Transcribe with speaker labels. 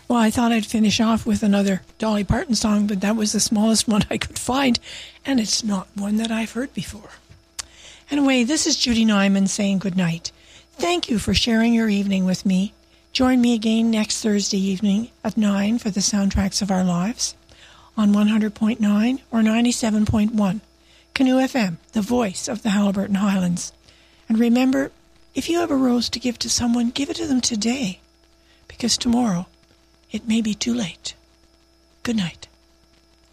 Speaker 1: Well, I thought I'd finish off with another Dolly Parton song, but that was the smallest one I could find, and it's not one that I've heard before. Anyway, this is Judy Nyman saying good night. Thank you for sharing your evening with me. Join me again next Thursday evening at 9 for the Soundtracks of Our Lives on 100.9 or 97.1. Canoe FM, the voice of the Haliburton Highlands. And remember, if you have a rose to give to someone, give it to them today, because tomorrow it may be too late. Good night.